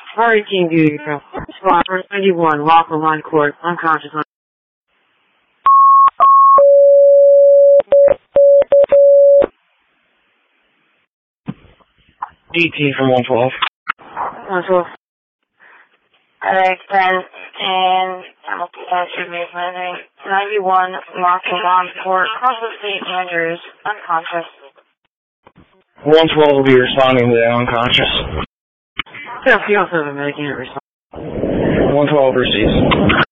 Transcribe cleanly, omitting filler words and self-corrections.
R18 duty from Spot 91, Walker Line Court, unconscious. DT from 112. 112. Extend and should be 91, Walker Line Court, Crossville State Andrews, unconscious. 112 will be responding to the unconscious. Yeah, he also has a medic unit response. 112 receives.